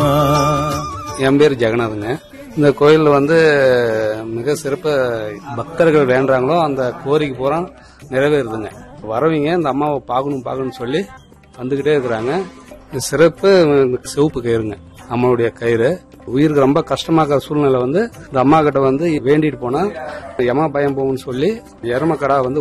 அம்மா. என் பேர் ஜெகநாதங்க. இந்த கோயில் மிக சிறப்பு. பக்தர்கள் வேண்டாங்களோ அந்த கோரிக்கை பூரா நிறைவேறுதுங்க. வரவங்க இந்த அம்மாவை பார்க்கணும்னு சொல்லி வந்துகிட்டே இருக்கிறாங்க. சிறப்பு சிவப்பு கயிறுங்க, அம்மாவுடைய கயிறு. உயிருக்கு ரொம்ப கஷ்டமாக்கிற சூழ்நிலை இந்த அம்மா கிட்ட வேண்டிட்டு போனா யமா பயம் போகும்னு சொல்லி எருமக்கடா